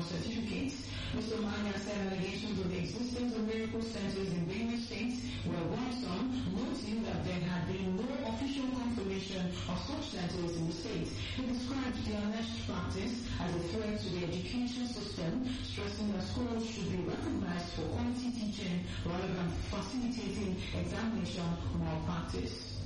certificates. Mr. Mania said allegations of the existence of miracle centers in various states were worrisome, noting that there had been no official confirmation of such centers in the state. He described the alleged practice as a threat to the education system, stressing that schools should be recognized for quality teaching rather than facilitating examination malpractice.